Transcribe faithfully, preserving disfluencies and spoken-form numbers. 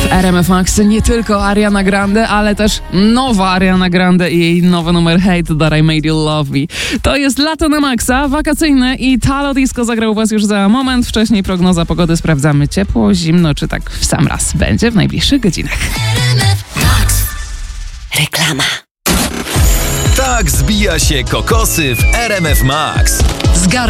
R M F Max nie tylko Ariana Grande, ale też nowa Ariana Grande i jej nowy numer Hate That I Made You Love Me. To jest lato na maksa, wakacyjne i Talo Disco zagrał was już za moment. Wcześniej prognoza pogody, sprawdzamy ciepło, zimno czy tak w sam raz będzie w najbliższych godzinach. Max. Reklama. Tak zbija się kokosy w R M F Max. Zgar